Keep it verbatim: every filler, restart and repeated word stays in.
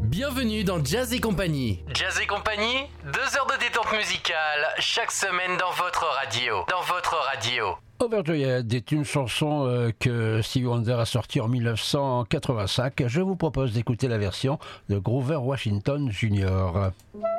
Bienvenue dans Jazz et Compagnie. Jazz et Compagnie, deux heures de détente musicale chaque semaine dans votre radio. Dans votre radio. Overjoyed est une chanson euh, que Stevie Wonder a sortie en dix-neuf cent quatre-vingt-cinq. Je vous propose d'écouter la version de Grover Washington junior